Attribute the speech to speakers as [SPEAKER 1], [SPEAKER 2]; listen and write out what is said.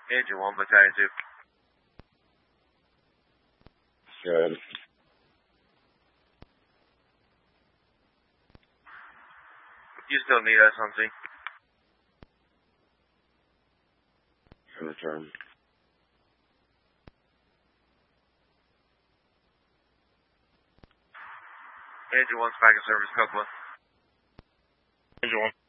[SPEAKER 1] Angel 1, Battalion 2.
[SPEAKER 2] Good.
[SPEAKER 1] You still need us on scene?
[SPEAKER 2] Confirm.
[SPEAKER 1] Angel 1's back in service, code 1.
[SPEAKER 3] Angel 1.